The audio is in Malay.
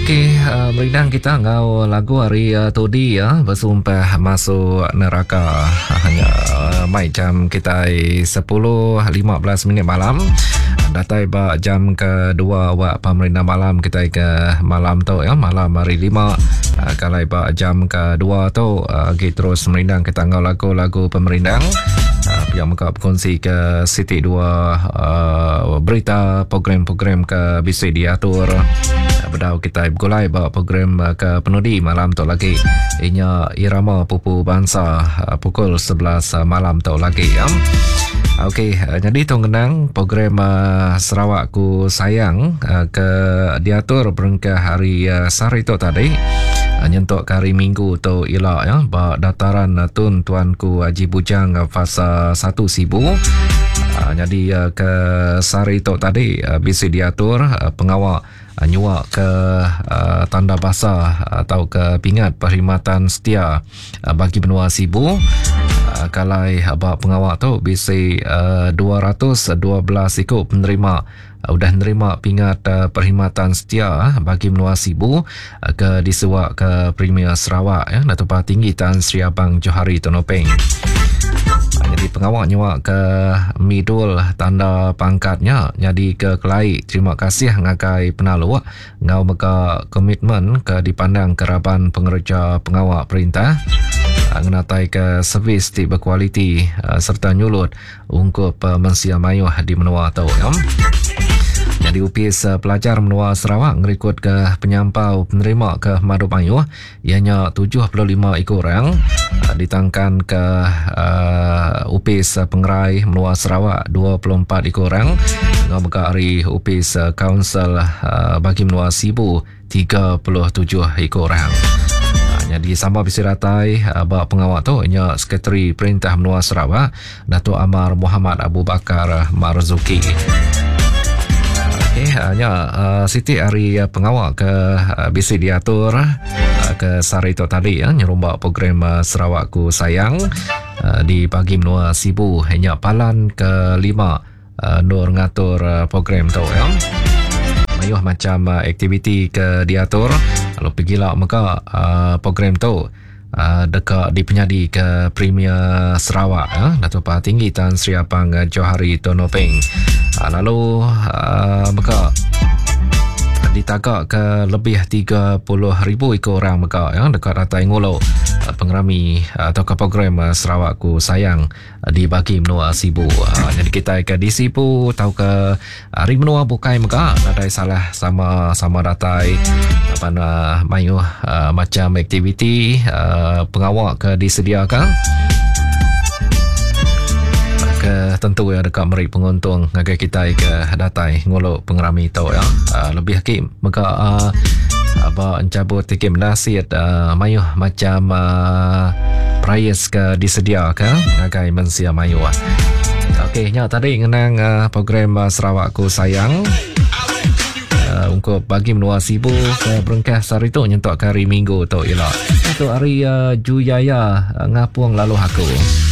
Okey, merindang kita ngau lagu hari tadi ya bersumpah masuk neraka hanya mai jam kita 10.15 minit malam. Datai ba jam kedua wak pemerintah malam kita ke malam tu ya, malam hari 5. Kalau ba jam kedua tu kita terus merindang kita ngau lagu-lagu pemerindang. Yang mereka berkongsi ke Siti 2 berita program-program ke bisa diatur. Bedau kita bergulai bawa program ke penudi malam tu lagi. Inya irama pupu bangsa pukul 11 malam tu lagi ya. Okey, jadi tu ngenang program Sarawak Ku Sayang ke diatur berengkah hari sehari tu tadi. Nyentuk hari Minggu tu ialah ya ba dataran tun Tuanku Haji Bujang fasa 1 Sibu. Jadi ke sehari tu tadi bisa diatur pengawal nyuak ke tanda basah atau ke pingat perkhidmatan setia bagi benua Sibu. Kalai abak pengawal tu bisa 212 ikut penerima udah nerima pingat perkhidmatan setia bagi benua Sibu ke disuak ke Premier Sarawak ya, Datuk Paha Tinggi Tan Sri Abang Johari Tonopeng. Jadi pengawal nyuak ke midul tanda pangkatnya jadi ke kelai. Terima kasih ngakai penalu ngau meka komitmen ke dipandang keraban pengerja pengawal perintah ngenatai ke servis ti berkualiti serta nyulut ungkup mensia mayuh di menua tau ya. Jadi upis pelajar menua Sarawak ngerikut ke penyampau penerima ke Madu Mayuh ianya 75 orang ditangkan ke upis pengerai menua Sarawak 24 orang ngau hari upis kaunsil bagi menua Sibu 37 orang. Jadi sama bisa ratai abak pengawal tu ianya Sekretari Perintah Menua Sarawak Datuk Amar Muhammad Abu Bakar Marzuki. Hanya Siti hari pengawal ke bisa diatur ke sehari itu tadi ya nyerumba program Sarawak Ku Sayang di pagi menua Sibu hanya palan ke 5 nur ngatur program tu ya. Mayuh macam aktiviti ke diatur kalau pergilah maka program tu dekat di penyadi ke Premier Sarawak ya, Datuk Paha Tinggi Tan Sri Abang Johari Tonopeng. Lalu maka ditagak ke lebih 30,000 ikut orang maka ya, dekat Ratai Ngolo pengerami atau ke program Sarawak Ku Sayang dibagi menua Sibu. Jadi kita ke di Sibu tahu ke hari menua bukai maka ada salah sama datai mana mayu macam aktiviti pengawal ke disediakan ke tentu ya dekat meri penguntung ngagai kita ke datai Ngolo pengerami tau ya. Lebih hakim maka apa encabut tiket menasihat mayuh macam price ke disediakan ngagai mensia mayuh. Okey nya tadi ngenang program Sarawak Ku Sayang untuk bagi menua Sibu ke berengkah sehari tu nyentuk hari Minggu tu ialah untuk hari Juyaya ngapuang lalu aku.